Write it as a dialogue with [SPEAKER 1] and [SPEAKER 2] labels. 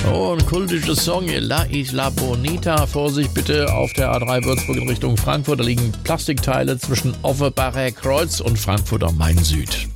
[SPEAKER 1] Oh, ein kultischer Song, La Isla Bonita. Vorsicht bitte auf der A3 Würzburg in Richtung Frankfurt. Da liegen Plastikteile zwischen Offenbacher Kreuz und Frankfurt am Main Süd.